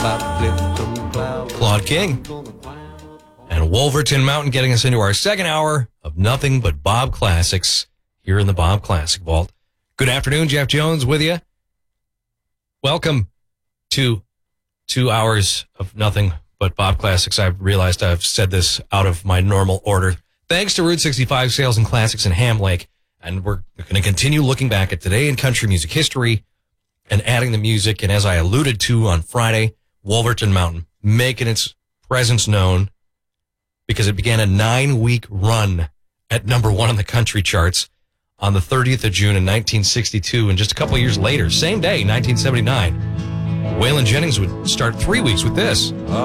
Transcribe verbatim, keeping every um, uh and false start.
Claude King and Wolverton Mountain getting us into our second hour of nothing but Bob Classics here in the Bob Classic Vault. Good afternoon, Jeff Jones with you. Welcome to two hours of nothing but Bob Classics. I've realized I've said this out of my normal order. Thanks to Route sixty-five Sales and Classics in Ham Lake. And we're going to continue looking back at today in country music history and adding the music. And as I alluded to on Friday, Wolverton Mountain making its presence known because it began a nine-week run at number one on the country charts on the thirtieth of June in nineteen sixty-two. And just a couple of years later, same day, nineteen seventy-nine, Waylon Jennings would start three weeks with this.